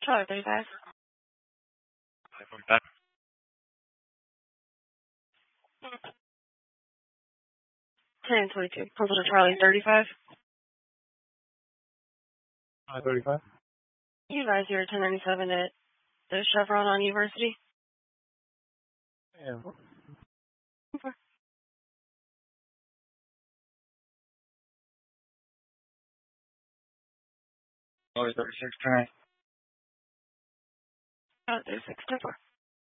Charlie 35. 545. 1022. Pencil to Charlie 35. 35. You guys here at 1097 at the Chevron on University? Yeah. Okay. Charlie 36, turn. 36, 10-4.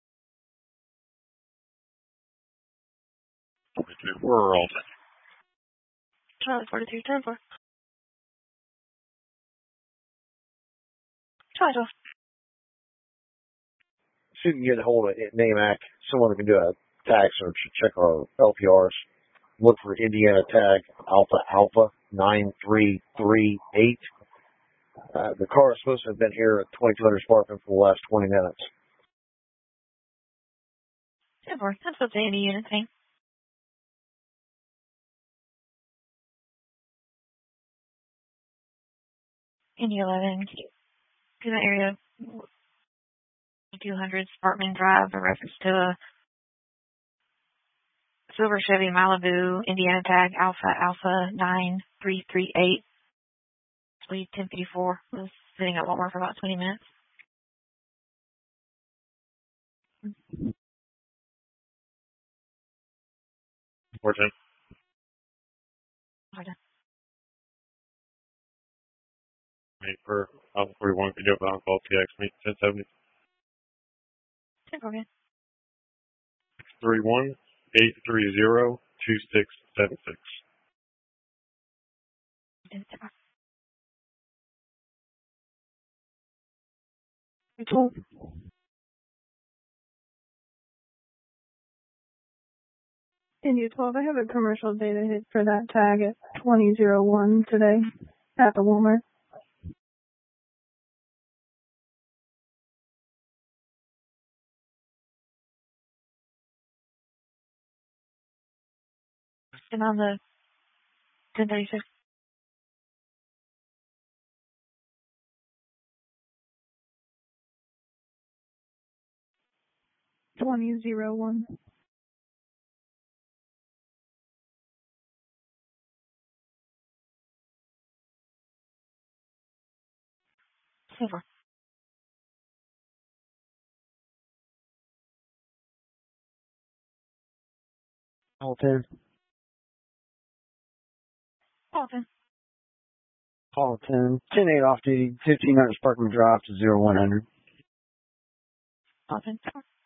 42, world. Charlie 42, 10-4. Charlie 12. See if you can get a hold of NAMAC, someone who can do a tag search, check our LPRs, look for Indiana tag Alpha 9338. The car is supposed to have been here at 2200 Sparkman for the last 20 minutes. 10-4. I'm supposed to any unit thing. Indy 11. To the area 200 Sparkman Drive, a reference to a silver Chevy Malibu, Indiana tag Alpha 9338. Speed 1054. Was sitting at Walmart for about 20 minutes. Fortune. Okay. Made for Alpha 41, could you have on call TX meet 1070? 10-4. 631 830 2676. Cool. India 12, I have a commercial data hit for that tag at 2001 today at the Walmart. And on the 1036. $20.01. Silver. Hamilton. Alton. Hamilton. 10-8 off duty, 1500 Sparkman Drive to 0100. Alton.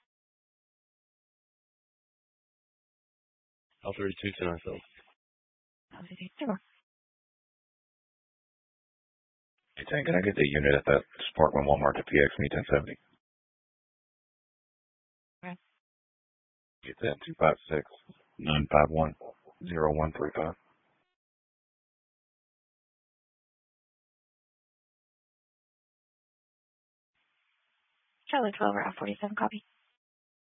L32 to myself. Silver. Hey, Tank, can I get the unit at that Sparkman Walmart to PX me 1070? Okay. Get that 256 951 0135. Charlie 12 Route 47 copy.